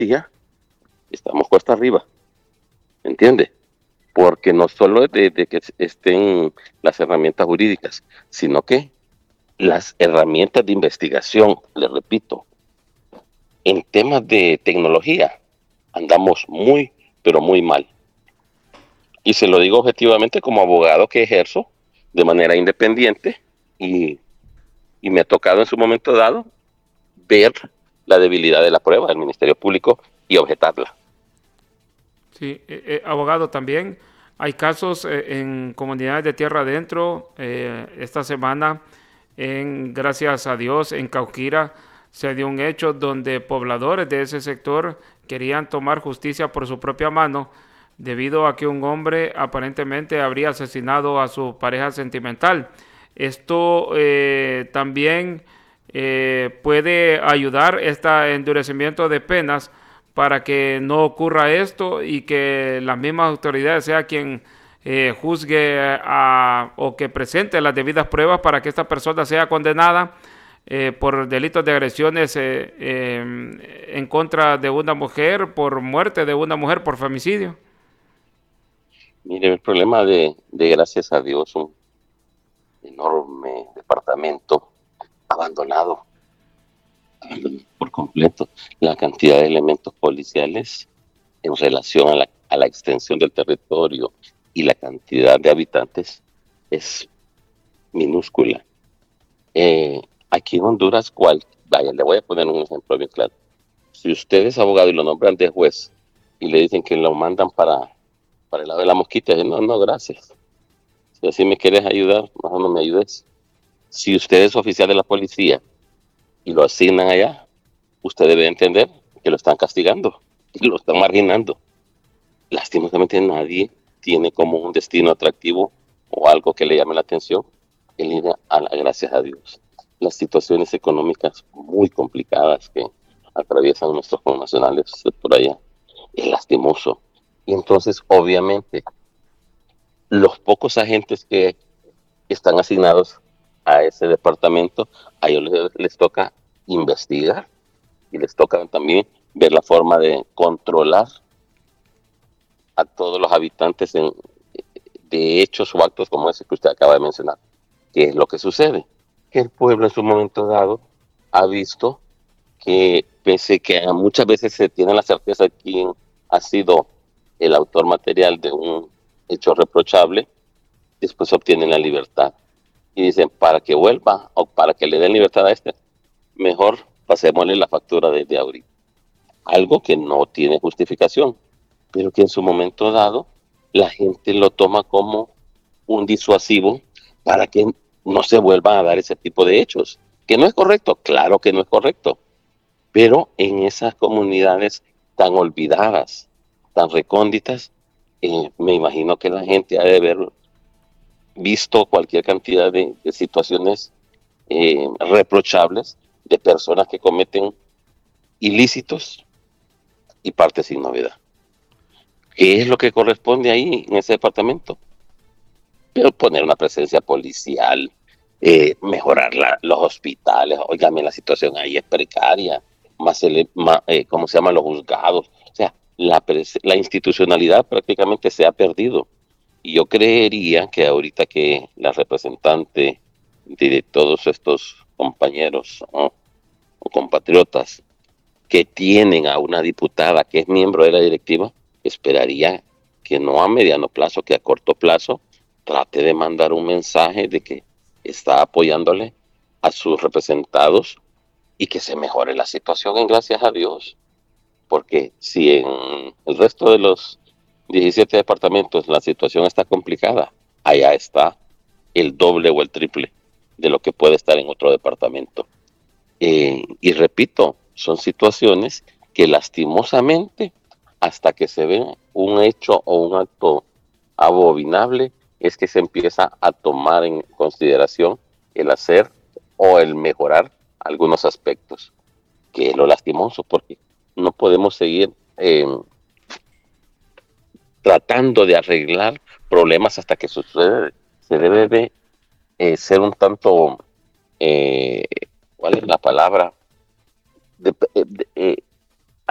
ya estamos cuesta arriba, ¿entiende? Porque no solo es de que estén las herramientas jurídicas, sino que las herramientas de investigación, le repito, en temas de tecnología andamos muy, pero muy mal. Y se lo digo objetivamente como abogado que ejerzo de manera independiente y, y me ha tocado en su momento dado ver la debilidad de la prueba del Ministerio Público y objetarla. Sí, abogado, también hay casos en comunidades de tierra adentro. Esta semana, gracias a Dios, en Cauquira se dio un hecho donde pobladores de ese sector querían tomar justicia por su propia mano debido a que un hombre aparentemente habría asesinado a su pareja sentimental. Esto también puede ayudar este endurecimiento de penas para que no ocurra esto y que las mismas autoridades sea quien juzgue o que presente las debidas pruebas para que esta persona sea condenada por delitos de agresiones en contra de una mujer, por muerte de una mujer, por femicidio. Mire, el problema de gracias a Dios, un enorme departamento abandonado por completo. La cantidad de elementos policiales en relación a la extensión del territorio y la cantidad de habitantes es minúscula. Aquí en Honduras, vaya, le voy a poner un ejemplo bien claro. Si usted es abogado y lo nombran de juez y le dicen que lo mandan para el lado de la mosquita, dice, no, no, gracias. Si así me quieres ayudar, mejor no me ayudes. Si usted es oficial de la policía y lo asignan allá, usted debe entender que lo están castigando y lo están marginando. Lastimosamente nadie tiene como un destino atractivo o algo que le llame la atención el ir gracias a Dios. Las situaciones económicas muy complicadas que atraviesan nuestros connacionales por allá es lastimoso. Y entonces, obviamente, los pocos agentes que están asignados a ese departamento, a ellos les toca investigar y les toca también ver la forma de controlar a todos los habitantes de hechos o actos como ese que usted acaba de mencionar. ¿Qué es lo que sucede? Que el pueblo en su momento dado ha visto que pese que muchas veces se tiene la certeza de quién ha sido el autor material de un hecho reprochable, después obtienen la libertad. Y dicen, para que vuelva o para que le den libertad a este, mejor pasémosle la factura desde ahorita. Algo que no tiene justificación, pero que en su momento dado la gente lo toma como un disuasivo para que no se vuelvan a dar ese tipo de hechos. Que no es correcto, claro que no es correcto, pero en esas comunidades tan olvidadas, tan recónditas, me imagino que la gente ha de haber visto cualquier cantidad de situaciones reprochables de personas que cometen ilícitos y parte sin novedad. ¿Qué es lo que corresponde ahí en ese departamento? Pero poner una presencia policial, mejorar los hospitales, oígame, la situación ahí es precaria, ¿cómo se llaman los juzgados? O sea, la institucionalidad prácticamente se ha perdido. Y yo creería que ahorita que la representante de todos estos compañeros, ¿no?, o compatriotas que tienen a una diputada que es miembro de la directiva, esperaría que no a mediano plazo, que a corto plazo trate de mandar un mensaje de que está apoyándole a sus representados y que se mejore la situación en gracias a Dios. Porque si en el resto de los 17 departamentos la situación está complicada, allá está el doble o el triple de lo que puede estar en otro departamento. Y repito, son situaciones que lastimosamente, hasta que se ve un hecho o un acto abominable, es que se empieza a tomar en consideración el hacer o el mejorar algunos aspectos, que es lo lastimoso, porque no podemos seguir tratando de arreglar problemas hasta que sucede. Se debe de ser un tanto, eh, ¿cuál es la palabra? De,